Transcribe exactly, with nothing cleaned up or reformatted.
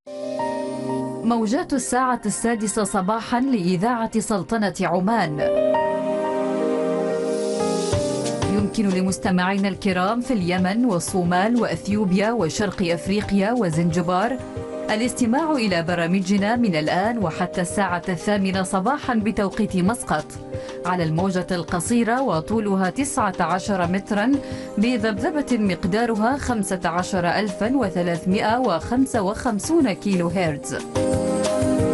موجات الساعة السادسة صباحا لإذاعة سلطنة عمان. يمكن لمستمعينا الكرام في اليمن والصومال وأثيوبيا وشرق أفريقيا وزنجبار الاستماع إلى برامجنا من الآن وحتى الساعة الثامنة صباحا بتوقيت مسقط على الموجة القصيرة وطولها تسعة عشر مترا بذبذبة مقدارها خمسة عشر ألفا وثلاثمئة وخمسة وخمسين كيلو هرتز.